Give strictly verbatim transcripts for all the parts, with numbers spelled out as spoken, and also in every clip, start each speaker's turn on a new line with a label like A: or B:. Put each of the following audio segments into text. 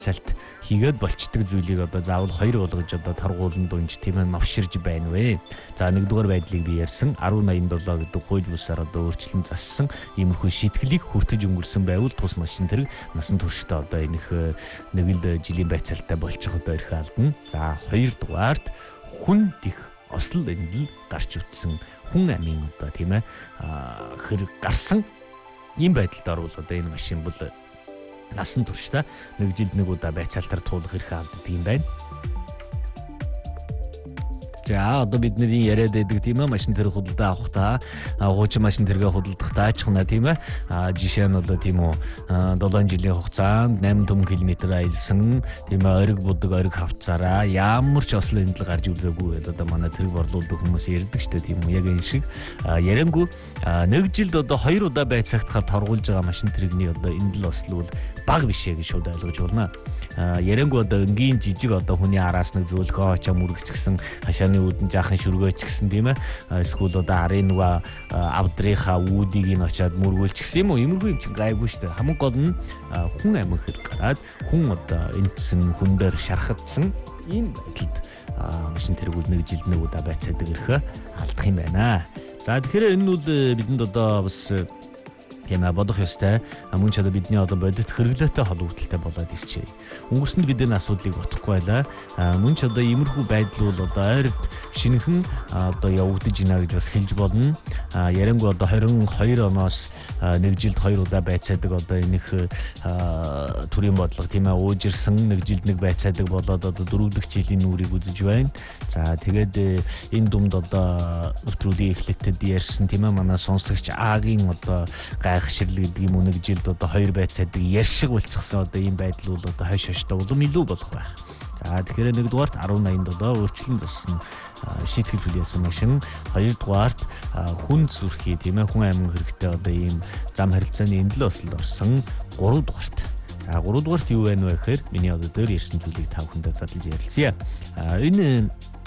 A: цалт хийгээд болчдөг зүйлийг одоо заавал хоёр болгож одоо торгуулан дунж тийм ээ новширж байна вэ. За нэгдүгээр байдлыг би ярьсан арван аяндолоо гэдэг хууль бусаар одоо өөрчлөн зассан иймэрхүү шийтгэлийг хүртэж өнгөрсөн байвал тус машин тэрэг насан туршдаа одоо энэх нэг л жилийн байцаалтай болчих одоо ирэх алдна. За хоёрдугаарт хүн дих ослол энд л гарч утсан хүн амын одоо тийм ээ хэрэг гарсан ийм байдалд орвол одоо энэ машин бол насан туршдаа нэг жилд нэг удаа байцаалтаар туулах хэрэг алддаг юм байна. За одоо бидний яриад байдаг тийм ээ машин тэрэг худалдаа авахдаа хуучин машин тэргээ худалдахдаа ч гэнэ тийм ээ жишээ нь одоо тийм үү долоон жилийн хугацаанд eight том километр аялсан тийм ээ ориг будаг ориг хавцаараа ямар ч ослон эндэл гарч үзээгүй одоо манай тэрэг борлуулдаг хүмүүс ярьдаг ч тийм үү яг энэ шиг яриангүй нэг жилд одоо хоёр удаа байцаагтахаар торгуулж байгаа машин тэрэгний одоо эндэл ослол баг бишээ гэж шууд ойлгож байна. Яриангүй одоо энгийн жижиг одоо хүний араас нэг зөөлхөө очоо мөрөгцгсөн хашааны үүдэн жаахан шүргөөч гисэн тийм ээ эсвэл одоо арын нөгөө авдрынхаа үүдийг нь очоод мөргүүлчихсэн юм уу иймэрхүү юм чинь гайгүй шүү дээ. Хамгийн гол нь хүн амин хэрэг гараад хүн одоо энтсэн хүн дээр шархагдсан ийм байдалд машин тэргүүл нэг жилд нэг удаа байцаадаг ирэхэ алдах юм байна. За тэгэхээр энэ бол бидэнд одоо бас тийм ээ бодох ёстой. Мөн ч одоо бидний одоо бодит хэрэглээтэй холбогдолтой болоод ирчээ. Өнгөрсөнд бид энэ асуудлыг бодохгүй байлаа. Мөн ч одоо иймэрхүү байдал бол одоо ойрд шинэхэн одоо явагдаж байна гэж бас хэлж болно. Яриангүй одоо twenty twenty-two оноос нэг жилд хоёр удаа байцаадаг одоо энэх төрийн бодлого тийм ээ уужирсан нэг жилд нэг байцаадаг болоод одоо дөрөв дэх жилийн нүрийг үзэж байна. За тэгээд энэ думд одоо өтрүүдийн эхлэлтэд ярьсан тийм ээ манай сонсогч Агийн одоо хширлэг гэдэг юм уу нэг жилд одоо хоёр байцаадаг ярьшиг болчихсон одоо ийм байдал бол одоо хойш хойштой улам илүү болох байх. За тэгэхээр нэгдүгээрт арван аяндолоо өөрчлөн зассан шийтгэл хүлээсэн машин, хоёрдугаарт хүн зүрхий тийм ээ хүн амин хэрэгтэй одоо ийм зам харилцааны эндэл ослол орсон, гуравдугаарт за гуравдугаарт юу байна вэ гэхээр миний одоо дээр ярьсан зүйлийг та бүхэндээ задлж ярилцъя. Энэ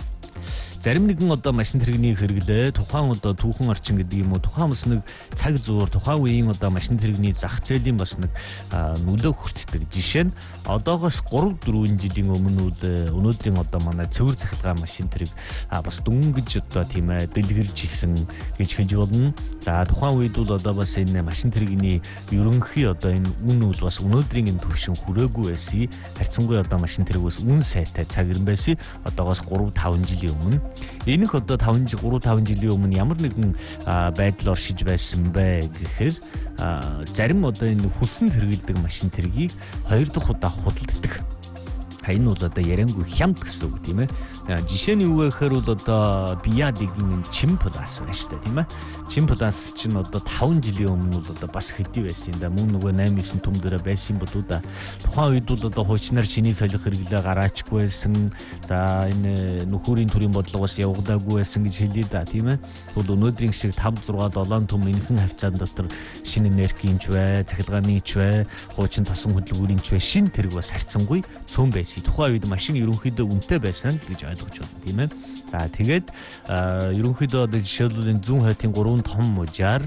A: зарим нэгэн одоо машин тэрэгний хэрэглээ тухайн одоо түүхэн орчин гэдэг юм уу тухайн бас нэг цаг зуур тухайн үеийн одоо машин тэрэгний зах зээлийн бас нэг нөлөө хүртдэг. Жишээ нь одоогоос three four жилийн өмнө үл өнөөдрийн одоо манай цэвэр цахилгаан машин тэрэг бас дөнгөж одоо тийм ээ дэлгэрж исэн гэж хэлж болно. За тухайн үед бол одоо бас энэ машин тэрэгний ерөнхий одоо энэ үн үл бас өнөөдрийн энэ төвшин хүрээгүй байсан. Харьцангуй одоо машин тэрэг бас үн сайтай цагирн байсан. Одоогоос three five жилийн өмнө энэх одоо five three five жилийн өмнө ямар нэгэн байдал оршиж байсан бэ гэхээр зарим одоо энэ хүлсэнд хэрэгэлдэг машин тэргийг хоёр дахь удаа худалддаг. Энэ бол одоо яриангүй хямд гэсэн үг тийм ээ. Жишээ нь юу вэ гэхээр бол одоо Биядигийн Чин Плас байна шүү дээ тийм ээ. Чин Плас чинь одоо five жилийн өмнө бол одоо бас хэдий байсан юм да. Мөн нөгөө eight nine том дээр байсан болоо да. Тухайн үед бол одоо хуучнаар шиний солих хэрэглээ гараачгүй байсан. За энэ нөхөрийн төрийн бодлого бас явагдаагүй байсан гэж хэлээ да тийм ээ. Тэгвэл өнөөдрийн шиг five six seven том энхэн хавцаан дотор шинэ энергийн ч бай, цахилгааны ч бай, хуучин тосон хөдөлгүүрийн ч бай шин тэрэг бас харьцангуй цөөн байсан. Тухайн үед машин ерөнхийдөө үнэтэй байсан л гэж ойлгож байна тийм ээ. За тэгээд ерөнхийдөө одоо жишээлбэл зүүн хайтын three том мужаар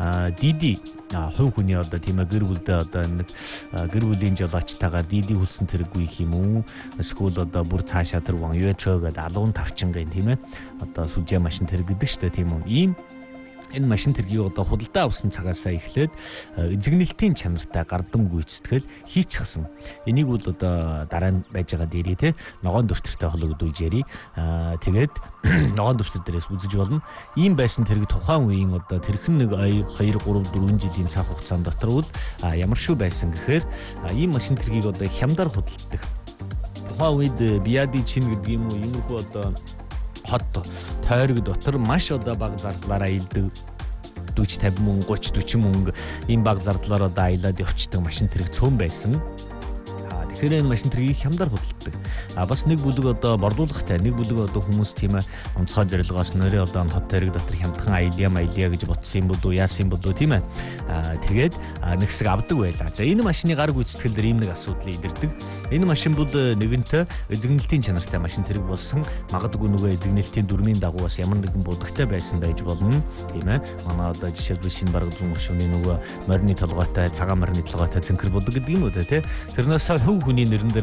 A: Диди хувь хүний одоо тийм ээ гэр бүлдээ одоо нэг гэр бүлийн жолоочтойгоо Диди хүлсэн тэрэггүй их юм уу? Эсвэл одоо бүр цаашаа тэр ван юучоо гэдэг алуун тавчингийн тийм ээ одоо сүжээ машин тэрэг гэдэг штэ тийм үү? Ийм энэ машин тэргийг одоо худалдаа авсан цагаасаа эхлээд эзэгнэлтийн чанартай гардам гүйцэтгэл хийчихсэн. Энийг бол одоо дараа нь байж байгаа дээрээ те ногоон дэвтэртэй холбогдуулж ярий. Аа тэгээд ногоон дэвтэр дээрээс үзэж болно. Ийм байсан тэрэг тухайн үеийн одоо тэрхэн нэг two three four жилийн цаг хугацаанд дотор бол ямар шүү байсан гэхээр ийм машин тэргийг одоо хямдар худалддаг. Тухайн үед Биади Чин гэдэг юм уу иймэрхүү одоо хот тойрог дотор маш одоо бага зардлаараа аялдаг forty fifty мөнгө thirty forty мөнгө ийм бага зардлаар одоо аялаад явчихдаг машин тэрэг цөөн байсан. Тэгэхээр энэ машин тэргийг хямдар худалдаг. А бас нэг бүлэг одоо борлуулахтай, нэг бүлэг одоо хүмүүс тийм ээ онцгой зорилгоос нэрээ одоо хот тойрог дотор хямдхан аялья маялья гэж бодсон юм болов уу, яасан юм болов уу тийм ээ. А тэгээд нэг хэсэг авдаг байлаа. За энэ машины гар гүйцэтгэл дээр ийм нэг асуудал илэрдэг. Энэ машин бол нэгэнтээ эзэгнэлтийн чанартай машин тэрэг болсон. Магадгүй нөгөө эзэгнэлтийн дүрмийн дагуу бас ямар нэгэн будагтай байсан байж болно. Тийм ээ. Манай одоо жишээлбэл шинэ бараг зүүн гүшүүний нөгөө морины толгойтой, цагаан морины толгойтой цэнхэр будаг гэдэг юм уу те. Тэрнээс хөв хүний нэрэн дээр